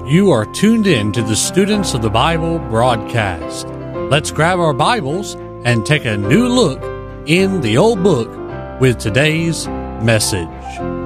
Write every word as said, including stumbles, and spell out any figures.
You are tuned in to the Students of the Bible broadcast. Let's grab our Bibles and take a new look in the old book with today's message.